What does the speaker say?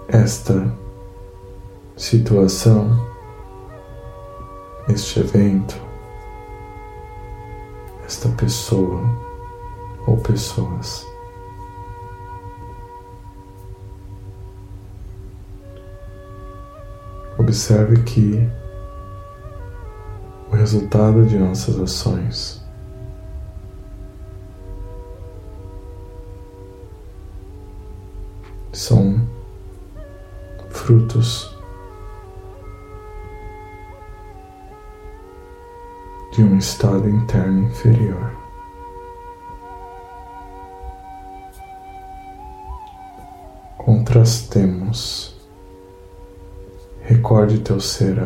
esta situação, este evento, esta pessoa ou pessoas. Observe que o resultado de nossas ações são frutos de um estado interno inferior. Contrastemos. Recorde teu ser